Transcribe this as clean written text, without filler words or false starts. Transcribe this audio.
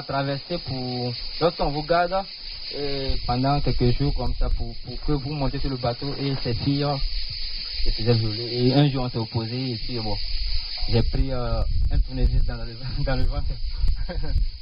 traverser pour lorsqu'on vous garde pendant quelques jours comme ça pour que vous montez sur le bateau et ces filles se faisaient violer. Et un jour on s'est opposé et puis bon, j'ai pris un tournevis dans le ventre.